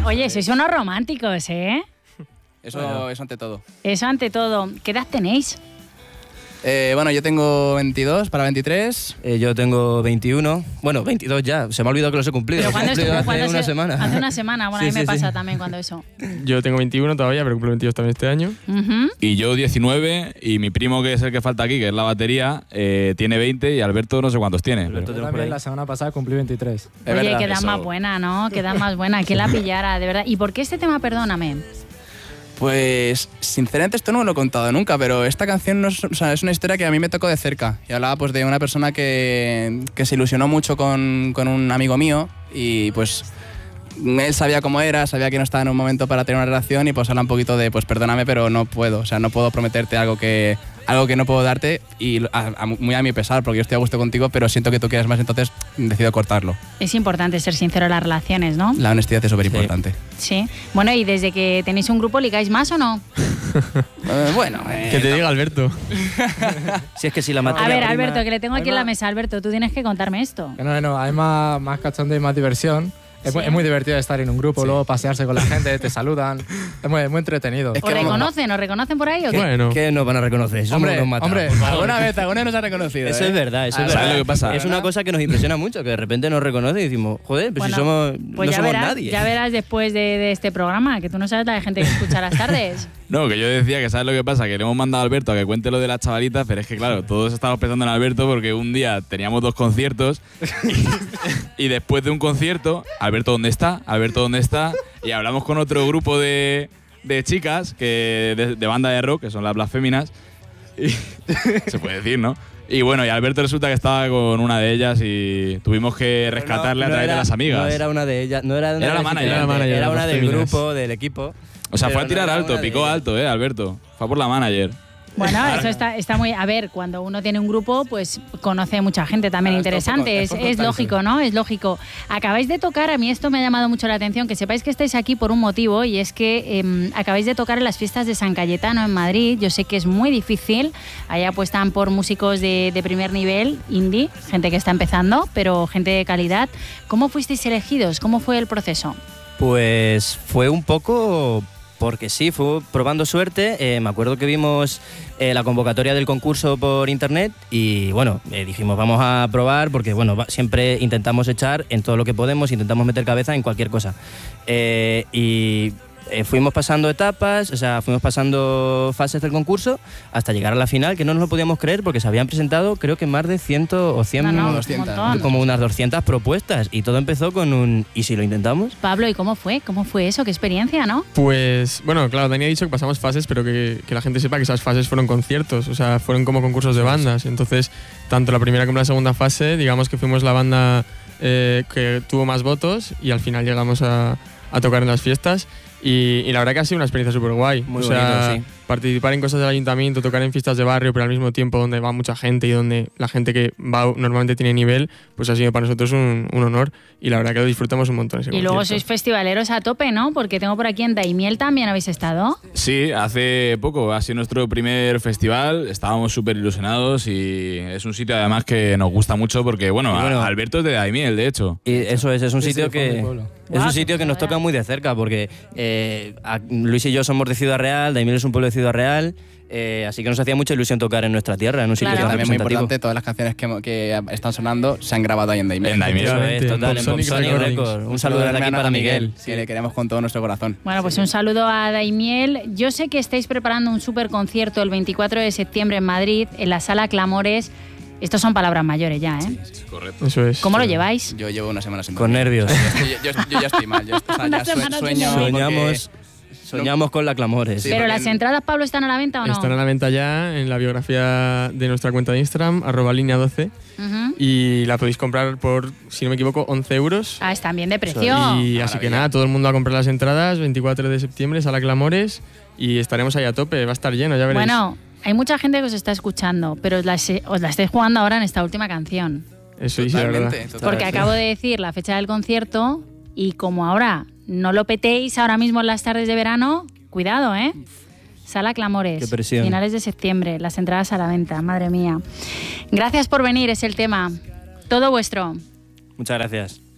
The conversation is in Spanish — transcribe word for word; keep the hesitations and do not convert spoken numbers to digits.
Oye, sois unos románticos, ¿eh? Eso, bueno. eso ante todo. Eso ante todo. ¿Qué edad tenéis? Eh, bueno, yo tengo veintidós para veintitrés. Eh, yo tengo veintiuno. Bueno, veintidós ya. Se me ha olvidado que los he cumplido. Pero ¿cuándo Los he es tu- cumplido cuándo hace una es- semana. Hace una semana. Bueno, Sí, a mí me sí, pasa sí. también cuando eso. Yo tengo veintiuno todavía, pero cumplo veintidós también este año. Ujú. Y yo diecinueve, y mi primo, que es el que falta aquí, que es la batería, eh, tiene veinte, y Alberto no sé cuántos tiene. Alberto, pero- Yo tenemos por también ahí. la semana pasada cumplí veintitrés. Es Oye, verdad, queda eso. más buena, ¿no? Queda más buena. ¿Quién la pillara, de verdad? ¿Y por qué este tema, perdóname? Pues, sinceramente, esto no me lo he contado nunca, pero esta canción no es, o sea, es una historia que a mí me tocó de cerca. Y hablaba pues de una persona que, que se ilusionó mucho con, con un amigo mío y pues él sabía cómo era, sabía que no estaba en un momento para tener una relación y pues habla un poquito de pues perdóname, pero no puedo, o sea, no puedo prometerte algo que, algo que no puedo darte y a- a- muy a mi pesar, porque yo estoy a gusto contigo, pero siento que tú quieres más, entonces decido cortarlo. Es importante ser sincero en las relaciones, ¿no? La honestidad es súper importante. Sí. Bueno, ¿y desde que tenéis un grupo ligáis más o no? Eh, bueno, eh, Que te diga Alberto. Si es que si la materia A ver, prima- Alberto, que le tengo aquí en la Además- mesa. Alberto, tú tienes que contarme esto. Que no, no, hay más, más cachondeo y más diversión. Es, Sí. muy, es muy divertido estar en un grupo, Sí. luego pasearse con la gente, te saludan. Es muy, muy entretenido. Es ¿Os que vamos- reconocen? ¿Os reconocen por ahí o qué? Bueno, ¿Qué nos van a reconocer? Somos Hombre, unos matados. hombre, alguna vez, alguna vez nos ha reconocido. Eso ¿eh? es verdad, eso Ah, es verdad. ¿sabes lo que pasa? Es una cosa que nos impresiona mucho, que de repente nos reconoce y decimos, joder, pues Bueno, si somos, Pues no ya, somos verás, nadie. ya verás después de, de este programa, que tú no sabes la de gente que escucha las tardes. No, que yo decía que ¿sabes lo que pasa? Que le hemos mandado a Alberto a que cuente lo de las chavalitas, pero es que claro, todos estamos pensando en Alberto porque un día teníamos dos conciertos y, y después de un concierto, Alberto, ¿dónde está? Alberto, ¿dónde está? Y hablamos con otro grupo de, de chicas que de, de banda de rock, que son las Blasféminas, y se puede decir, ¿no? Y bueno, y Alberto resulta que estaba con una de ellas y tuvimos que rescatarle No, a no través era- de las amigas. No era una de ellas, no era, una Era de la las manager. integrantes, Era la manager, era las una del féminas. grupo, del equipo. O sea, pero fue a no tirar era alto, una de picó ellas. alto, ¿eh, Alberto? Fue por la manager. Bueno, eso está, está muy... A ver, cuando uno tiene un grupo, pues conoce mucha gente también Claro, esto interesante. fue Es, con- esto fue es con lógico, ¿no? Es lógico. Acabáis de tocar, a mí esto me ha llamado mucho la atención, que sepáis que estáis aquí por un motivo, y es que eh, acabáis de tocar en las fiestas de San Cayetano en Madrid. Yo sé que es muy difícil. Allá apuestan por músicos de, de primer nivel, indie, gente que está empezando, pero gente de calidad. ¿Cómo fuisteis elegidos? ¿Cómo fue el proceso? Pues fue un poco porque sí, fue probando suerte. Eh, me acuerdo que vimos eh, la convocatoria del concurso por internet y bueno, eh, dijimos vamos a probar porque bueno, va- siempre intentamos echar en todo lo que podemos, intentamos meter cabeza en cualquier cosa. Eh, y eh, fuimos pasando etapas, o sea, fuimos pasando fases del concurso hasta llegar a la final, que no nos lo podíamos creer porque se habían presentado creo que más de cien o cien, No, no, un doscientas, montón. como unas doscientas propuestas y todo empezó con un ¿y si lo intentamos? Pablo, ¿y cómo fue? ¿Cómo fue eso? ¿Qué experiencia, no? pues bueno, claro, Dani ha dicho que pasamos fases, pero que, que la gente sepa que esas fases fueron conciertos, o sea, fueron como concursos de bandas. Entonces, tanto la primera como la segunda fase, digamos que fuimos la banda eh, que tuvo más votos y al final llegamos a, a tocar en las fiestas. Y, y la verdad que ha sido una experiencia súper guay. Muy o sea, bonito, sí. participar en cosas del ayuntamiento, tocar en fiestas de barrio, pero al mismo tiempo donde va mucha gente y donde la gente que va normalmente tiene nivel, pues ha sido para nosotros un, un honor y la verdad que lo disfrutamos un montón ese Y luego concierto. sois festivaleros a tope, ¿no? Porque tengo por aquí en Daimiel también habéis estado. Sí, hace poco ha sido nuestro primer festival, estábamos súper ilusionados y es un sitio además que nos gusta mucho porque, bueno, Y bueno, a- Alberto es de Daimiel, de hecho. Y eso es, es un Sí, sitio sí, fue mi que pueblo. es Guau, un sitio que nos qué toca maravilla. muy de cerca porque eh, a- Luis y yo somos de Ciudad Real, Daimiel es un pueblo de Ciudad Real, eh, así que nos hacía mucha ilusión tocar en nuestra tierra, en un sitio Claro. tan También muy representativo. importante, todas las canciones que, que están sonando se han grabado ahí en Daimiel. En Daimiel. Eso es, Efectivamente, total, en Popsonic Popsonic Recordings. Records. Un saludo desde aquí para Miguel. que le queremos con todo nuestro corazón. Bueno, pues un saludo a Daimiel. Yo sé que estáis preparando un super concierto el veinticuatro de septiembre en Madrid, en la Sala Clamores. Estos son palabras mayores ya, ¿eh? Correcto. Eso es. ¿Cómo lo lleváis? Yo llevo una semana sin Con dormir. nervios. Yo, yo- yo ya estoy mal. Yo, o sea, Una ya sue- semana sin sueño dormir. porque- Soñamos, soñamos con la Clamores. Sí, Pero porque las en- entradas, Pablo, ¿están a la venta o no? Están a la venta ya en la biografía de nuestra cuenta de Instagram, arroba línea doce, Ujú. y la podéis comprar por, si no me equivoco, once euros. Ah, están bien de precio. Y así que Maravilla. nada, todo el mundo a comprar las entradas, veinticuatro de septiembre, Sala Clamores, y estaremos ahí a tope, va a estar lleno, ya veréis. Bueno, hay mucha gente que os está escuchando, pero os la, os la estáis jugando ahora en esta última canción. Eso sí, la verdad. Totalmente, totalmente. Porque acabo de decir la fecha del concierto y como ahora no lo petéis ahora mismo en las tardes de verano, cuidado, ¿eh? Sala Clamores, Qué presión. finales de septiembre, las entradas a la venta, madre mía. Gracias por venir, es el tema. Todo vuestro. Muchas gracias.